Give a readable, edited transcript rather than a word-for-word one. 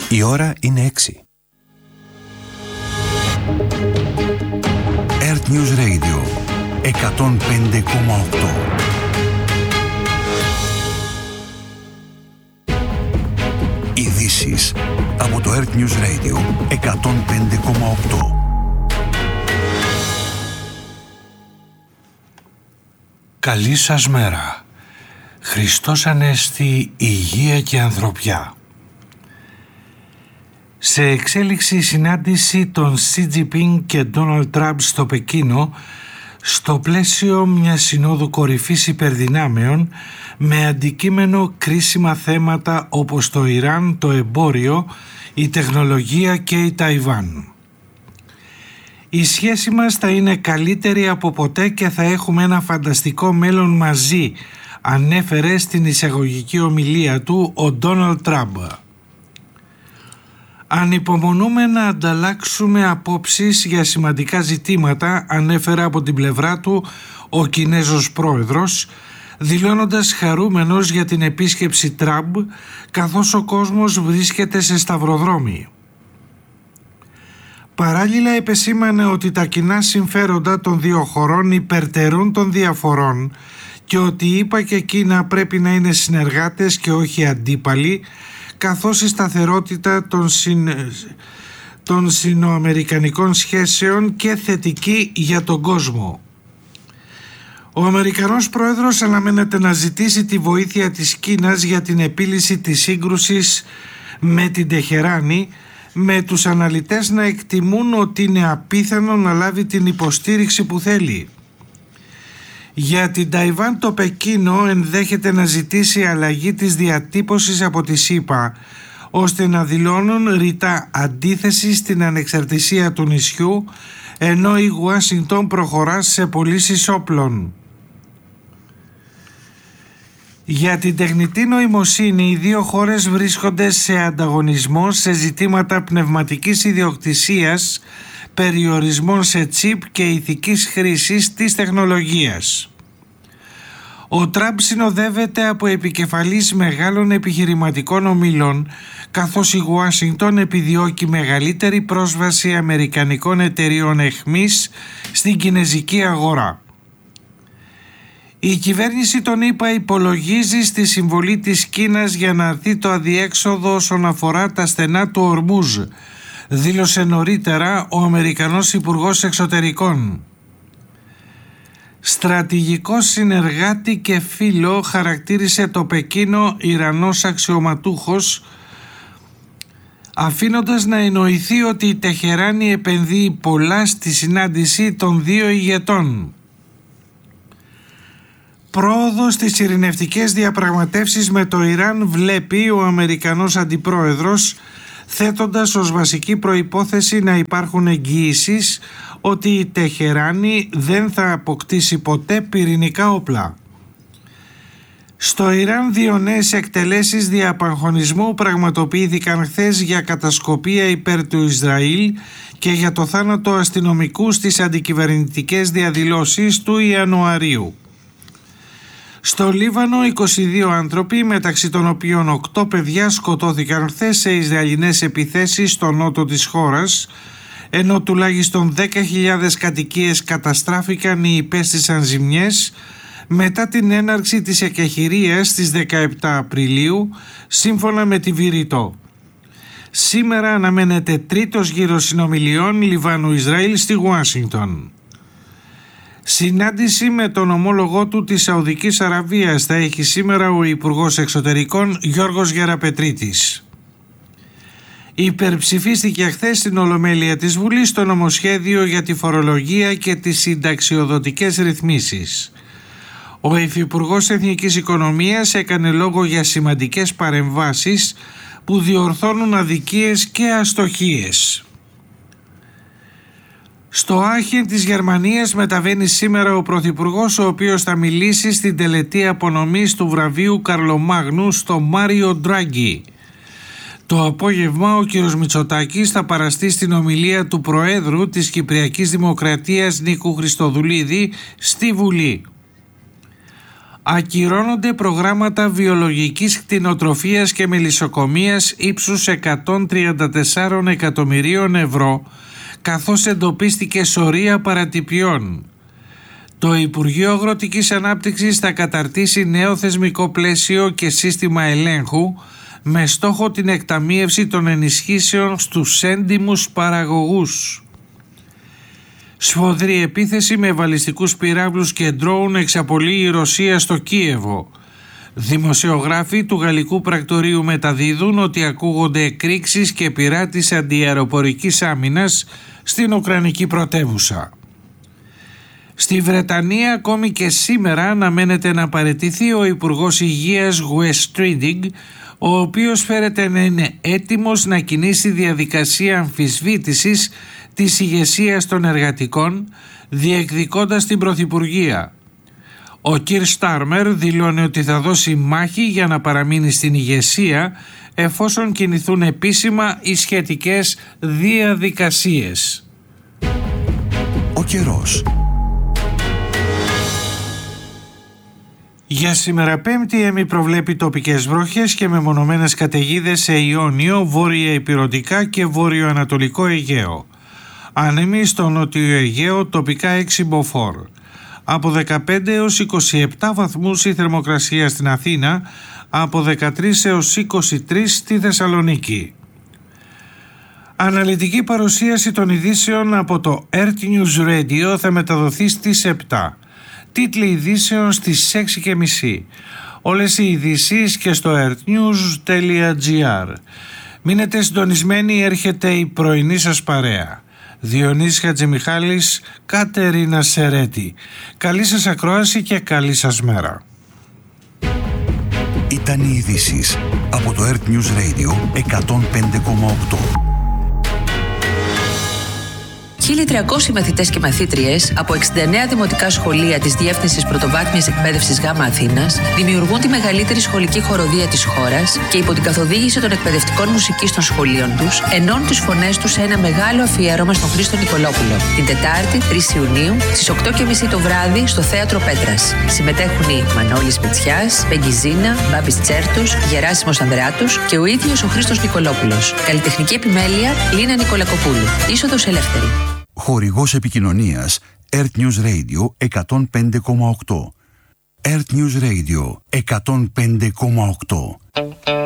Η ώρα είναι 6. Earth News Radio 105,8. Ειδήσεις από το Earth News Radio 105,8. Καλή σας μέρα. Χριστός Ανέστη, υγεία και ανθρωπιά. Σε εξέλιξη συνάντηση των Xi Jinping και Donald Trump στο Πεκίνο, στο πλαίσιο μιας συνόδου κορυφής υπερδυνάμεων με αντικείμενο κρίσιμα θέματα όπως το Ιράν, το εμπόριο, η τεχνολογία και η Ταϊβάν. Η σχέση μας θα είναι καλύτερη από ποτέ και θα έχουμε ένα φανταστικό μέλλον μαζί, ανέφερε στην εισαγωγική ομιλία του ο Ντόναλντ Τραμπ. Ανυπομονούμε να ανταλλάξουμε απόψεις για σημαντικά ζητήματα, ανέφερε από την πλευρά του ο Κινέζος πρόεδρος, δηλώνοντας χαρούμενος για την επίσκεψη Τραμπ, καθώς ο κόσμος βρίσκεται σε σταυροδρόμι. Παράλληλα επεσήμανε ότι τα κοινά συμφέροντα των δύο χωρών υπερτερούν των διαφορών και ότι η ΗΠΑ και Κίνα πρέπει να είναι συνεργάτες και όχι αντίπαλοι, καθώς η σταθερότητα των σινοαμερικανικών σχέσεων και θετική για τον κόσμο. Ο Αμερικανός πρόεδρος αναμένεται να ζητήσει τη βοήθεια της Κίνας για την επίλυση της σύγκρουσης με την Τεχεράνη, με τους αναλυτές να εκτιμούν ότι είναι απίθανο να λάβει την υποστήριξη που θέλει. Για την Ταϊβάν το Πεκίνο ενδέχεται να ζητήσει αλλαγή της διατύπωσης από τη ΣΥΠΑ, ώστε να δηλώνουν ρητά αντίθεση στην ανεξαρτησία του νησιού, ενώ η Ουάσιγκτον προχωρά σε πωλήσεις όπλων. Για την τεχνητή νοημοσύνη οι δύο χώρες βρίσκονται σε ανταγωνισμό σε ζητήματα πνευματικής ιδιοκτησίας, περιορισμών σε τσίπ και ηθικής χρήσης της τεχνολογίας. Ο Τραμπ συνοδεύεται από επικεφαλής μεγάλων επιχειρηματικών ομίλων, καθώς η Ουάσιγκτον επιδιώκει μεγαλύτερη πρόσβαση αμερικανικών εταιριών εχμής στην κινεζική αγορά. Η κυβέρνηση των ΗΠΑ υπολογίζει στη συμβολή της Κίνας για να αρθεί το αδιέξοδο όσον αφορά τα στενά του Ορμούζ, δήλωσε νωρίτερα ο Αμερικανός Υπουργός Εξωτερικών. Στρατηγικό συνεργάτη και φίλο χαρακτήρισε το Πεκίνο Ιρανός αξιωματούχος, αφήνοντας να εννοηθεί ότι η Τεχεράνη επενδύει πολλά στη συνάντηση των δύο ηγετών. Πρόοδο στις ειρηνευτικές διαπραγματεύσεις με το Ιράν βλέπει ο Αμερικανός Αντιπρόεδρος, θέτοντας ως βασική προϋπόθεση να υπάρχουν εγγυήσεις ότι η Τεχεράνη δεν θα αποκτήσει ποτέ πυρηνικά όπλα. Στο Ιράν δύο νέες εκτελέσεις διαπαγχωνισμού πραγματοποιήθηκαν χθες για κατασκοπία υπέρ του Ισραήλ και για το θάνατο αστυνομικού στις αντικυβερνητικές διαδηλώσεις του Ιανουαρίου. Στο Λίβανο 22 άνθρωποι, μεταξύ των οποίων 8 παιδιά, σκοτώθηκαν χθες σε Ισραηλινές επιθέσεις στο νότο της χώρας, ενώ τουλάχιστον 10.000 κατοικίες καταστράφηκαν ή υπέστησαν ζημιές μετά την έναρξη της εκεχηρίας στις 17 Απριλίου, σύμφωνα με τη Βηρητό. Σήμερα αναμένεται τρίτος γύρος συνομιλιών Λιβάνου-Ισραήλ στη Ουάσιγκτον. Συνάντηση με τον ομόλογό του της Σαουδικής Αραβίας θα έχει σήμερα ο Υπουργός Εξωτερικών Γιώργος Γεραπετρίτης. Υπερψηφίστηκε χθες στην Ολομέλεια της Βουλής το νομοσχέδιο για τη φορολογία και τις συνταξιοδοτικές ρυθμίσεις. Ο Υφυπουργός Εθνικής Οικονομίας έκανε λόγο για σημαντικές παρεμβάσεις που διορθώνουν αδικίες και αστοχίες. Στο Άχεν της Γερμανίας μεταβαίνει σήμερα ο Πρωθυπουργός, ο οποίος θα μιλήσει στην τελετή απονομής του βραβείου Καρλομάγνου στο Μάριο Ντράγκι. Το απόγευμα ο κ. Μητσοτάκης θα παραστεί στην ομιλία του Προέδρου της Κυπριακής Δημοκρατίας Νίκου Χριστοδουλίδη στη Βουλή. Ακυρώνονται προγράμματα βιολογικής κτηνοτροφίας και μελισσοκομείας ύψους 134 εκατομμυρίων ευρώ, καθώς εντοπίστηκε σωρία παρατυπιών. Το Υπουργείο Αγροτικής Ανάπτυξης θα καταρτήσει νέο θεσμικό πλαίσιο και σύστημα ελέγχου με στόχο την εκταμείευση των ενισχύσεων στους έντιμους παραγωγούς. Σφοδρή επίθεση με βαλιστικούς πυράβλους και ντρόουν εξαπολύει η Ρωσία στο Κίεβο. Δημοσιογράφοι του γαλλικού πρακτορείου μεταδίδουν ότι ακούγονται εκρήξεις και πυρά της αντιαεροπορικής άμυνας στην Ουκρανική πρωτεύουσα. Στη Βρετανία ακόμη και σήμερα αναμένεται να παραιτηθεί ο Υπουργός Υγείας Wes Streeting, ο οποίος φέρεται να είναι έτοιμος να κινήσει διαδικασία αμφισβήτησης της ηγεσίας των εργατικών, διεκδικώντας την πρωθυπουργία. Ο Κιρ Στάρμερ δηλώνει ότι θα δώσει μάχη για να παραμείνει στην ηγεσία εφόσον κινηθούν επίσημα οι σχετικές διαδικασίες. Ο καιρός. Για σήμερα Πέμπτη ΕΜΗ προβλέπει τοπικές βροχές και μεμονωμένες καταιγίδες σε Ιόνιο, βόρεια Ηπειρωτικά και βόρειο-ανατολικό Αιγαίο. Άνεμοι στο νότιο Αιγαίο, τοπικά 6 μποφόρ. Από 15 έως 27 βαθμούς η θερμοκρασία στην Αθήνα, από 13 έως 23 στη Θεσσαλονίκη. Αναλυτική παρουσίαση των ειδήσεων από το Earth News Radio θα μεταδοθεί στις 7. Τίτλοι ειδήσεων στις 6:30. Όλες οι ειδήσεις και στο earthnews.gr. Μείνετε συντονισμένοι, έρχεται η πρωινή σας παρέα. Διονύσης Χατζημιχάλης, Κατερίνα Σερέτη. Καλή σας ακρόαση και καλή σας μέρα. Ήταν οι ειδήσεις από το Earth News Radio 105,8. 1.300 μαθητές και μαθήτριες από 69 δημοτικά σχολεία της Διεύθυνσης Πρωτοβάθμιας Εκπαίδευσης ΓΑΜΑ Αθήνας δημιουργούν τη μεγαλύτερη σχολική χοροδία της χώρας και υπό την καθοδήγηση των εκπαιδευτικών μουσικής των σχολείων τους ενώνουν τις φωνές τους σε ένα μεγάλο αφιέρωμα στον Χρήστο Νικολόπουλο την Τετάρτη 3 Ιουνίου στις 8:30 το βράδυ στο Θέατρο Πέτρας. Συμμετέχουν οι Μανώλης Μητσιάς, Πεγκιζίνα, Μπάμπης Τσέρτους, Γεράσιμος Ανδρεάτους και ο ίδιος ο Χρήστος Νικολόπουλος. Καλλιτεχνική επιμέλεια Λίνα Νικολακοπούλου. Είσοδος ελεύθερη. Χορηγός επικοινωνίας Earth News Radio 105,8. Earth News Radio 105,8.